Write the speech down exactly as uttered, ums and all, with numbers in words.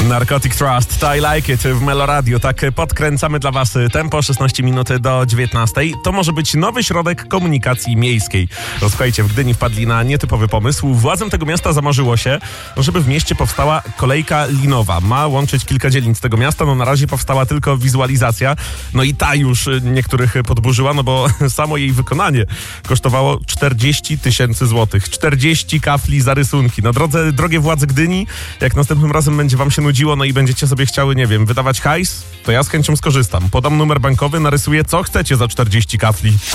Narcotic Trust, I Like It w Meloradio. Tak podkręcamy dla was tempo, szesnaście minut do dziewiętnastej. To może być nowy środek komunikacji miejskiej. No, słuchajcie, w Gdyni wpadli na nietypowy pomysł. Władzom tego miasta zamarzyło się, żeby w mieście powstała kolejka linowa. Ma łączyć kilka dzielnic tego miasta. No na razie powstała tylko wizualizacja. No i ta już niektórych podburzyła, no bo samo jej wykonanie kosztowało czterdzieści tysięcy złotych. czterdzieści kafli za rysunki. No drodze, drogie władze Gdyni, jak następnym razem będzie wam się nudziło, no i będziecie sobie chciały, nie wiem, wydawać hajs, to ja z chęcią skorzystam. Podam numer bankowy, narysuję co chcecie za czterdzieści kafli.